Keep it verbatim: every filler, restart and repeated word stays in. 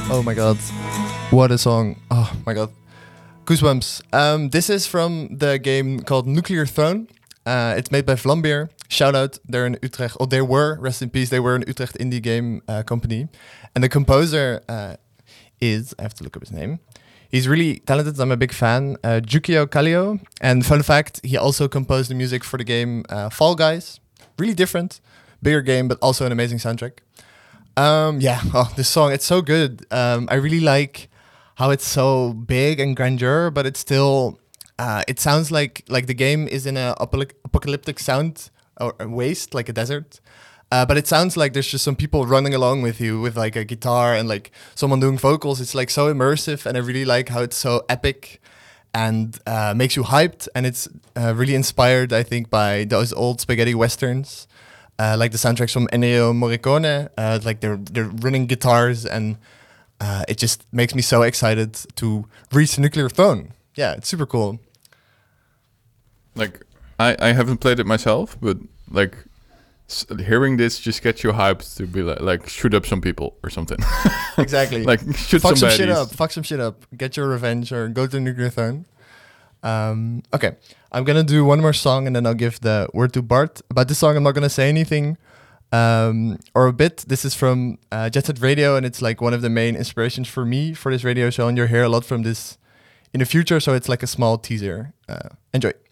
Oh my god. What a song. Oh my god. Goosebumps. Um, this is from the game called Nuclear Throne. Uh, it's made by Vlambeer. Shout out. They're in Utrecht. Oh, they were, rest in peace, they were an Utrecht indie game uh, company. And the composer uh, is, I have to look up his name. He's really talented. I'm a big fan. Uh, Jukio Kallio. And fun fact, he also composed the music for the game uh, Fall Guys. Really different. Bigger game, but also an amazing soundtrack. Um, yeah, oh, this song, it's so good. Um, I really like how it's so big and grandeur, but it's still, uh, it sounds like like the game is in a apocalyptic sound or a waste, like a desert. Uh, but it sounds like there's just some people running along with you with like a guitar and like someone doing vocals. It's like so immersive, and I really like how it's so epic and uh, makes you hyped. And it's uh, really inspired, I think, by those old spaghetti westerns. Uh, like the soundtracks from Ennio Morricone, uh, like they're they're running guitars, and uh, it just makes me so excited to reach the Nuclear Throne. Yeah, it's super cool. Like I, I haven't played it myself, but like s- hearing this just gets you hyped to be like like shoot up some people or something. Exactly. Like shoot Fuck some some shit baddies. up. Fuck some shit up. Get your revenge or go to the Nuclear Throne. Um, okay, I'm gonna do one more song and then I'll give the word to Bart. About this song, I'm not gonna say anything um, or a bit. This is from uh, Jet Set Radio, and it's like one of the main inspirations for me for this radio show, and you'll hear a lot from this in the future, so it's like a small teaser. Uh, enjoy.